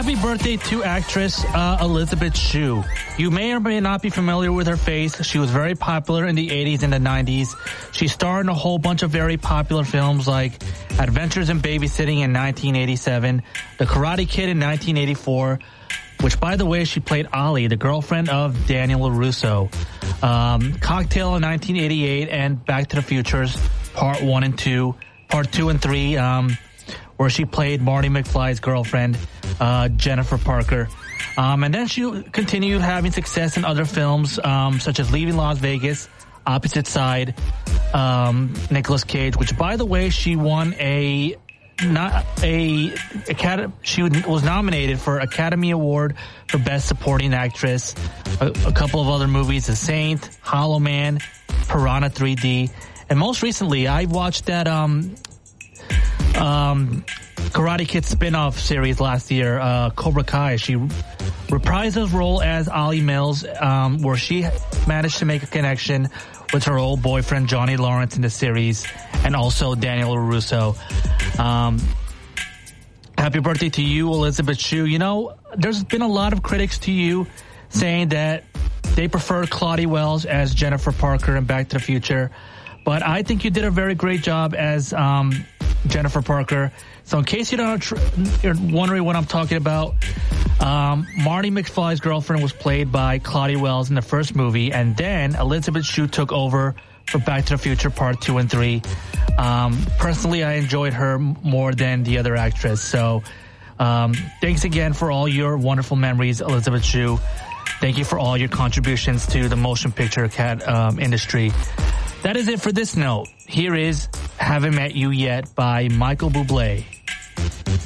happy birthday to actress Elizabeth Shue. You may or may not be familiar with her face. She was very popular in the 80s and the 90s. She starred in a whole bunch of very popular films like Adventures in Babysitting in 1987, The Karate Kid in 1984, which, by the way, she played Ollie, the girlfriend of Daniel LaRusso, Cocktail in 1988, and Back to the Futures Part 2 and 3, where she played Marty McFly's girlfriend, Jennifer Parker. And then she continued having success in other films, such as Leaving Las Vegas, Opposite Side, Nicolas Cage, which, by the way, she won she was nominated for Academy Award for Best Supporting Actress. A couple of other movies, The Saint, Hollow Man, Piranha 3D. And most recently, I watched that Karate Kid spin-off series last year, Cobra Kai. She reprised her role as Ollie Mills, where she managed to make a connection with her old boyfriend Johnny Lawrence in the series, and also Daniel LaRusso. Happy birthday to you, Elizabeth Shue. You know, there's been a lot of critics to you saying that they prefer Claudia Wells as Jennifer Parker in Back to the Future, but I think you did a very great job as Jennifer Parker. So in case you're wondering what I'm talking about, Marty McFly's girlfriend was played by Claudia Wells in the first movie, and then Elizabeth Shue took over for Back to the Future Part 2 and 3. Personally, I enjoyed her more than the other actress. So thanks again for all your wonderful memories, Elizabeth Shue. Thank you for all your contributions to the motion picture industry. That is it for this note. Here is Haven't Met You Yet by Michael Bublé.